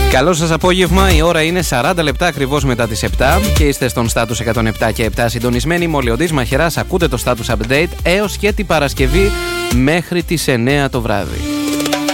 Καλό σας απόγευμα, η ώρα είναι 40 λεπτά ακριβώς μετά τις 7 και είστε στον Status 107 και 7 συντονισμένοι. Μολιοντής Μαχαιράς, ακούτε το Status Update έως και την Παρασκευή μέχρι τις 9 το βράδυ.